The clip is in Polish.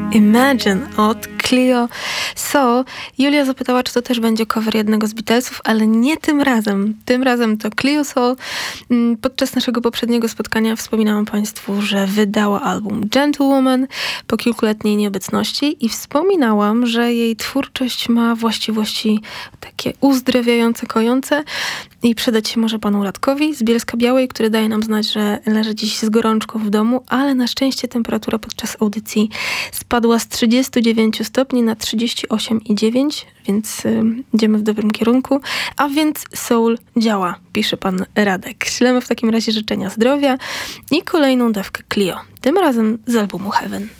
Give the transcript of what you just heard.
Imagine od Cleo Soul. Julia zapytała, czy to też będzie cover jednego z Beatlesów, ale nie tym razem. Tym razem to Cleo Soul. Podczas naszego poprzedniego spotkania wspominałam Państwu, że wydała album Gentlewoman po kilkuletniej nieobecności i wspominałam, że jej twórczość ma właściwości takie uzdrawiające, kojące i przydać się może panu Radkowi z Bielska-Białej, który daje nam znać, że leży dziś z gorączką w domu, ale na szczęście temperatura podczas audycji spadła z 39 stopni na 38,9, więc idziemy w dobrym kierunku. A więc soul działa, pisze pan Radek. Ślemy w takim razie życzenia zdrowia i kolejną dawkę Clio, tym razem z albumu Heaven.